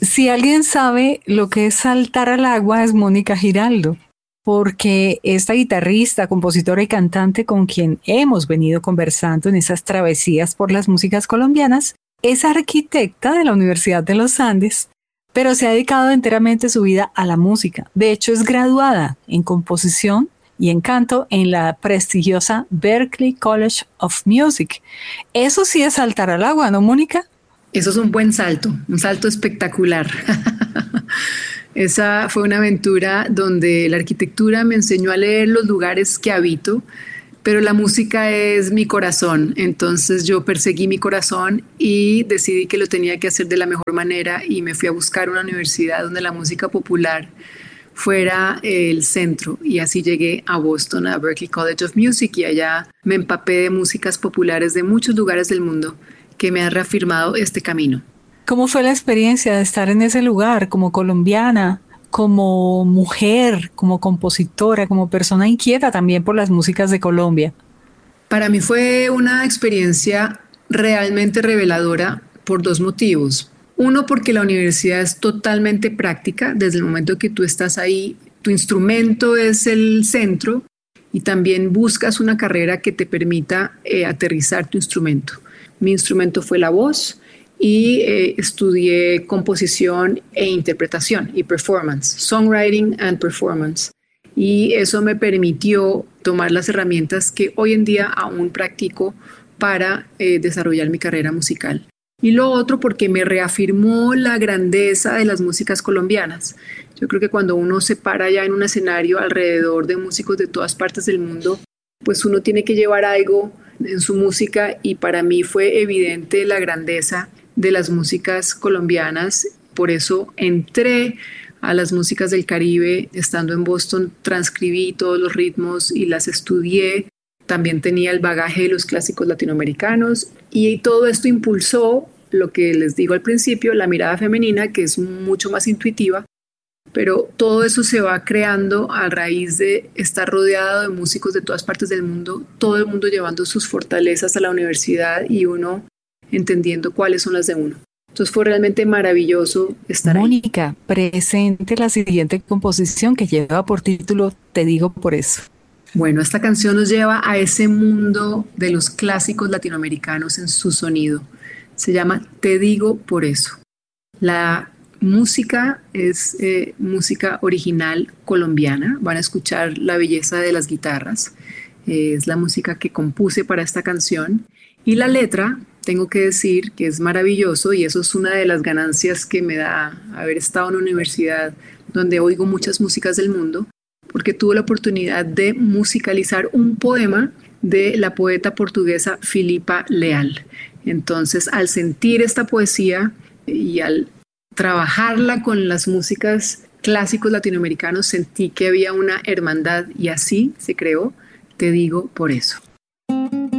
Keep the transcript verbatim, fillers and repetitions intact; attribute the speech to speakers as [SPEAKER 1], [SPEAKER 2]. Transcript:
[SPEAKER 1] Si alguien sabe lo que es saltar al agua es Mónica Giraldo, porque esta guitarrista, compositora y cantante con quien hemos venido conversando en esas travesías por las músicas colombianas, es arquitecta de la Universidad de los Andes, pero se ha dedicado enteramente su vida a la música. De hecho, es graduada en composición y en canto en la prestigiosa Berklee College of Music. Eso sí es saltar al agua, ¿no, Mónica?
[SPEAKER 2] Eso es un buen salto, un salto espectacular. Esa fue una aventura donde la arquitectura me enseñó a leer los lugares que habito, pero la música es mi corazón. Entonces yo perseguí mi corazón y decidí que lo tenía que hacer de la mejor manera y me fui a buscar una universidad donde la música popular fuera el centro, y así llegué a Boston, a Berklee College of Music, y allá me empapé de músicas populares de muchos lugares del mundo que me han reafirmado este camino.
[SPEAKER 1] ¿Cómo fue la experiencia de estar en ese lugar como colombiana, como mujer, como compositora, como persona inquieta también por las músicas de Colombia?
[SPEAKER 2] Para mí fue una experiencia realmente reveladora por dos motivos. Uno, porque la universidad es totalmente práctica. Desde el momento que tú estás ahí, tu instrumento es el centro, y también buscas una carrera que te permita eh, aterrizar tu instrumento. Mi instrumento fue la voz y eh, estudié composición e interpretación y performance, songwriting and performance. Y eso me permitió tomar las herramientas que hoy en día aún practico para eh, desarrollar mi carrera musical. Y lo otro, porque me reafirmó la grandeza de las músicas colombianas. Yo creo que cuando uno se para ya en un escenario alrededor de músicos de todas partes del mundo, pues uno tiene que llevar algo en su música, y para mí fue evidente la grandeza de las músicas colombianas. Por eso entré a las músicas del Caribe. Estando en Boston, transcribí todos los ritmos y las estudié. También tenía el bagaje de los clásicos latinoamericanos, y todo esto impulsó lo que les digo al principio, la mirada femenina, que es mucho más intuitiva, pero todo eso se va creando a raíz de estar rodeado de músicos de todas partes del mundo, todo el mundo llevando sus fortalezas a la universidad y uno entendiendo cuáles son las de uno. Entonces fue realmente maravilloso estar
[SPEAKER 1] Mónica,
[SPEAKER 2] ahí.
[SPEAKER 1] presente la siguiente composición que lleva por título Te digo por eso.
[SPEAKER 2] Bueno, esta canción nos lleva a ese mundo de los clásicos latinoamericanos en su sonido. Se llama Te digo por eso. La música es eh, música original colombiana. Van a escuchar la belleza de las guitarras. Eh, es la música que compuse para esta canción. Y la letra, tengo que decir que es maravilloso, y eso es una de las ganancias que me da haber estado en una universidad donde oigo muchas músicas del mundo, porque tuve la oportunidad de musicalizar un poema de la poeta portuguesa Filipa Leal. Entonces, al sentir esta poesía y al trabajarla con las músicas clásicos latinoamericanos, sentí que había una hermandad, y así se creó Te digo por eso.